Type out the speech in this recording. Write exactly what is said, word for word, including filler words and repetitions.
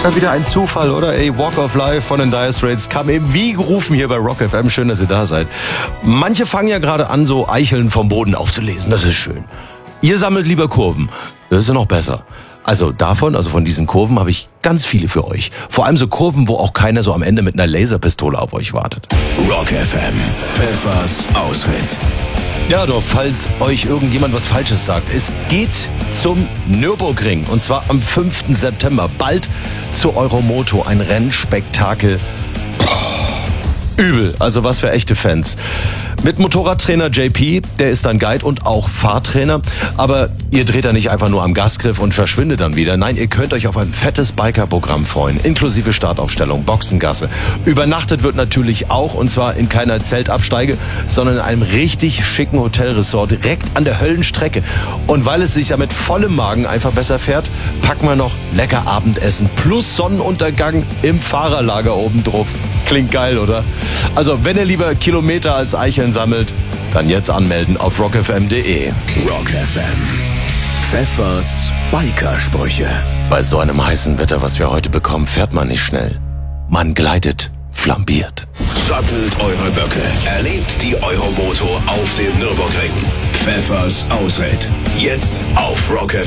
Mal wieder ein Zufall, oder? Ey, Walk of Life von den Dire Straits kam eben wie gerufen hier bei Rock F M. Schön, dass ihr da seid. Manche fangen ja gerade an, so Eicheln vom Boden aufzulesen. Das ist schön. Ihr sammelt lieber Kurven. Das ist ja noch besser. Also davon, also von diesen Kurven, habe ich ganz viele für euch. Vor allem so Kurven, wo auch keiner so am Ende mit einer Laserpistole auf euch wartet. Rock F M, Pfeffers Ausritt. Ja, doch, falls euch irgendjemand was Falsches sagt. Es geht zum Nürburgring und zwar am fünften September. Bald zu Euromoto, ein Rennspektakel. Übel, also was für echte Fans. Mit Motorradtrainer J P, der ist dann Guide und auch Fahrtrainer. Aber ihr dreht da nicht einfach nur am Gasgriff und verschwindet dann wieder. Nein, ihr könnt euch auf ein fettes Biker-Programm freuen. Inklusive Startaufstellung, Boxengasse. Übernachtet wird natürlich auch, und zwar in keiner Zeltabsteige, sondern in einem richtig schicken Hotelresort direkt an der Höllenstrecke. Und weil es sich ja mit vollem Magen einfach besser fährt, packen wir noch lecker Abendessen plus Sonnenuntergang im Fahrerlager oben drauf. Klingt geil, oder? Also, wenn ihr lieber Kilometer als Eicheln sammelt, dann jetzt anmelden auf rock f m punkt d e. Rock F M, Pfeffers Biker-Sprüche. Bei so einem heißen Wetter, was wir heute bekommen, fährt man nicht schnell. Man gleitet flambiert. Sattelt eure Böcke. Erlebt die Euromoto auf dem Nürburgring. Pfeffers Ausritt. Jetzt auf Rock F M.